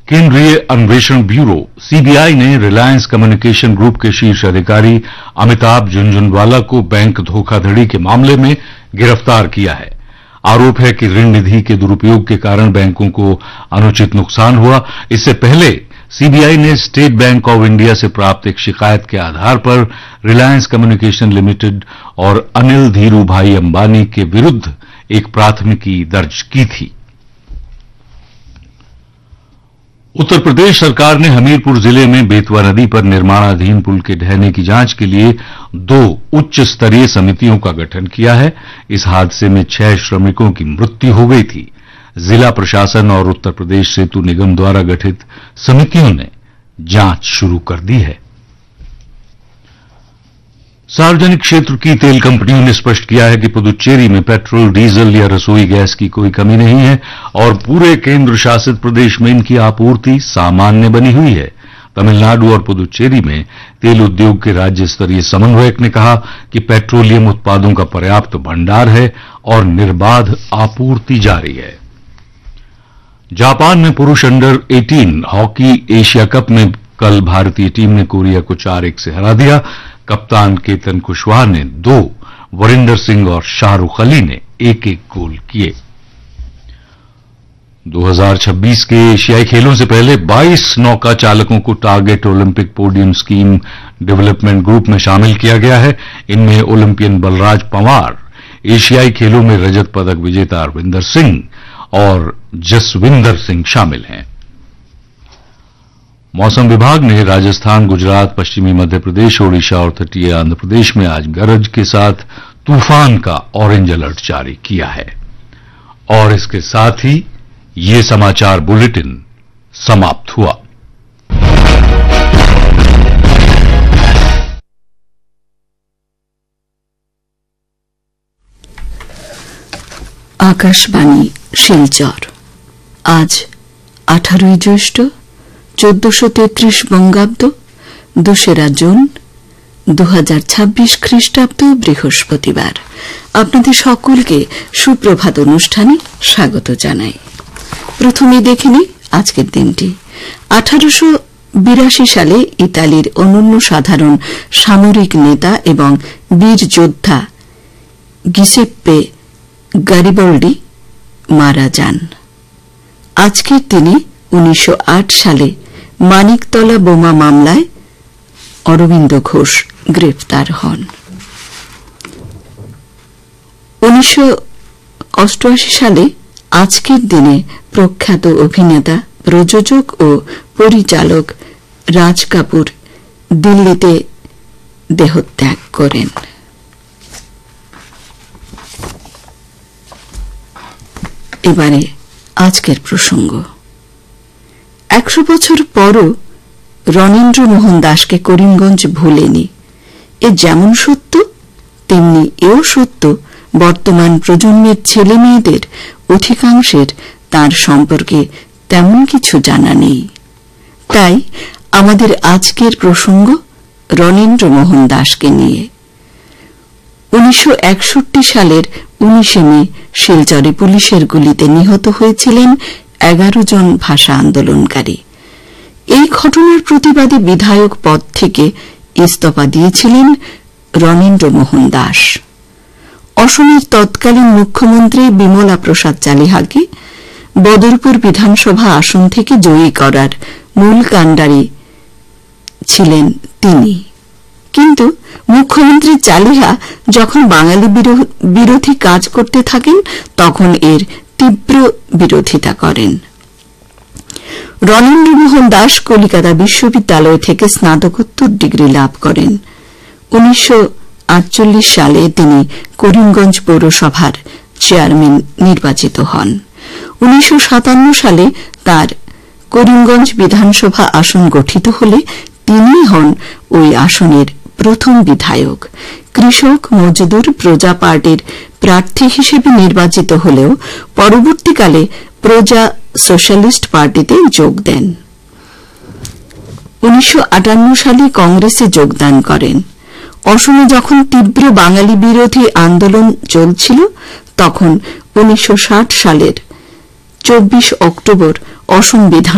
केंद्रीय अन्वेषण bureau CBI ने रिलायंस कम्युनिकेशन ग्रुप के शीर्ष अधिकारी अमिताभ झुनझुनवाला को बैंक धोखाधड़ी के मामले में गिरफ्तार किया है। आरोप है कि ऋण निधि के दुरुपयोग के कारण बैंकों को अनुचित नुकसान हुआ। इससे पहले सीबीआई ने स्टेट बैंक ऑफ इंडिया से प्राप्त एक शिकायत के आधार पर रिलायंस कम्युनिकेशन लिमिटेड और अनिल धीरूभाई अंबानी के विरुद्ध एक प्राथमिकी दर्ज की थी। उत्तर प्रदेश सरकार ने हमीरपुर जिले में बेतवा नदी पर निर्माणाधीन पुल के ढहने की जांच के लिए 2 उच्च स्तरीय समितियों का गठन किया है। इस हादसे में 6 श्रमिकों की मृत्यु हो गई थी। जिला प्रशासन और उत्तर प्रदेश सेतु निगम द्वारा गठित समितियों ने जांच शुरू कर दी है। सार्वजनिक क्षेत्र की तेल कंपनियों ने स्पष्ट किया है कि पुदुचेरी में पेट्रोल, डीजल या रसोई गैस की कोई कमी नहीं है और पूरे केंद्र शासित प्रदेश में इनकी आपूर्ति सामान्य बनी हुई है। तमिलनाडु और पुदुचेरी में तेल उद्योग के राज्य स्तरीय समन्वयक ने कहा कि पेट्रोलियम उत्पादों का पर्याप्त भंडार है और निर्बाध आपूर्ति जारी है। जापान में पुरुष अंडर 18 हॉकी एशिया कप में कल भारतीय टीम ने कोरिया को 4-1 से हरा दिया। कप्तान केतन कुशवाहा ने 2, वरिंदर सिंह और शाहरुख अली ने 1-1 गोल किए। 2026 के एशियाई खेलों से पहले 22 नौका चालकों को target Olympic podium scheme development group में शामिल किया गया है। इनमें ओलंपियन बलराज पंवार, एशियाई खेलों में रजत पदक विजेता अरविंदर सिंह और जसविंदर सिंह शामिल हैं। मौसम विभाग ने राजस्थान, गुजरात, पश्चिमी मध्य प्रदेश, ओडिशा और तटीय आंध्र प्रदेश में आज गरज के साथ तूफान का ऑरेंज अलर्ट जारी किया है। और इसके साथ ही ये समाचार बुलेटिन समाप्त हुआ। आकाशवाणी शिलचर आज 18 জ্যৈষ্ঠ 1433 বঙ্গাব্দ 2 জুন 2026 খ্রিস্টাব্দ বৃহস্পতিবার। আপনাদের সকলকে সুপ্রভাত অনুষ্ঠানে স্বাগত জানাই। প্রথমে দেখে নিই আজকের দিনটি। 1882 সালে ইতালির অনন্য সাধারণ সামরিক নেতা এবং বীর যোদ্ধা গিসেপ্পে গারিবাল্ডি মারা যান। আজকের দিনে 1908 সালে মানিকতলা বোমা মামলায় অরবিন্দ ঘোষ গ্রেফতার হন। 1988 সালে আজকের দিনে প্রখ্যাত অভিনেতা, প্রযোজক ও পরিচালক রাজ কাপুর দিল্লিতে দেহত্যাগ করেন। এবারে আজকের প্রসঙ্গ। 100 বছর পরও রণেন্দ্র মোহন দাসকে করিমগঞ্জ ভোলেনি। এ যেমন সত্য তেমনি এও সত্য বর্তমান প্রজন্মের ছেলে মেয়েদের অধিকাংশের তাঁর সম্পর্কে তেমন কিছু জানা নেই। তাই আমাদের আজকের প্রসঙ্গ রণেন্দ্র মোহন দাসকে নিয়ে। 1961 সালের 19 মে শিলচরে পুলিশের গুলিতে নিহত হয়েছিলেন 11 জন ভাষা আন্দোলনকারী। এই ঘটনার প্রতিবাদে বিধায়ক পদ থেকে ইস্তফা দিয়েছিলেন রণেন্দ্র মোহন দাস। অসমের তৎকালীন মুখ্যমন্ত্রী বিমলা প্রসাদ চালিহাকে বদরপুর বিধানসভা আসন থেকে জয়ী করার মূল কাণ্ডারি ছিলেন তিনি। কিন্তু মুখ্যমন্ত্রী চালিহা যখন বাঙালি বিরোধী কাজ করতে থাকেন তখন এর তীব্র বিরোধিতা করেন। রণেন্দ্র মোহন দাস কলিকাতা বিশ্ববিদ্যালয় থেকে স্নাতকোত্তর ডিগ্রি লাভ করেন। 1948 সালে তিনি করিমগঞ্জ পৌরসভার চেয়ারম্যান নির্বাচিত হন। 1957 সালে তার করিমগঞ্জ বিধানসভা আসন গঠিত হলে তিনি হন ওই আসনের প্রথম বিধায়ক। কৃষক মজদুর প্রজা পার্টির প্রার্থী হিসেবে নির্বাচিত হলেও পরবর্তীকালে প্রজা সোশ্যালিস্ট পার্টিতে যোগ দেন। 1958 সালে কংগ্রেসে যোগদান করেন। অসমে যখন তীব্র বাঙালি বিরোধী আন্দোলন চলছিল তখন 1960 সালের 24 অক্টোবর অসম বিধান